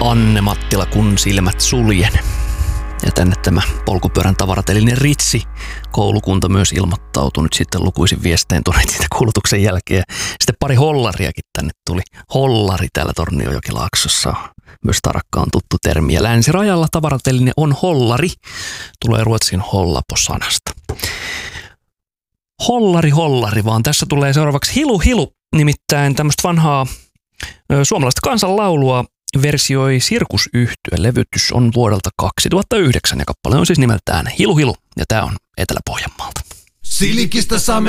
Anne Mattila, kun silmät suljen. Ja tänne tämä polkupyörän tavaratelinen Ritsi koulukunta myös ilmoittautui nyt sitten lukuisin viestein tuneet siitä kuulutuksen jälkeen. Sitten pari hollariakin tänne tuli. Hollari täällä Tornionjokilaaksossa myös tarkkaan on tuttu termi. Ja länsirajalla tavaratelinen on hollari. Tulee ruotsin hollapo-sanasta. Hollari, vaan tässä tulee seuraavaksi hilu, nimittäin tämmöistä vanhaa suomalaista kansanlaulua versioi Sirkusyhtye. Levytys on vuodelta 2009 ja kappale on siis nimeltään Hilu, ja tää on Etelä-Pohjanmaalta. Silikistä saamme